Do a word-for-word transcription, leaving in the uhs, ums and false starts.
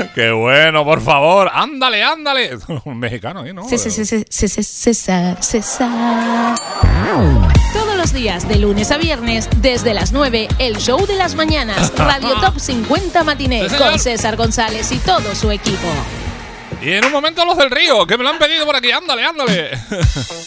Qué bueno, por favor. Ándale, ándale. Un mexicano, ¿eh? ¿No? Sí, sí, sí, sí, sí, sí, César, César. Todos los días, de lunes a viernes, desde las nueve, el show de las mañanas, Radio Top cincuenta Matiné, Sí, con César González y todo su equipo. Y en un momento los del Río, que me lo han pedido por aquí. Ándale, ándale.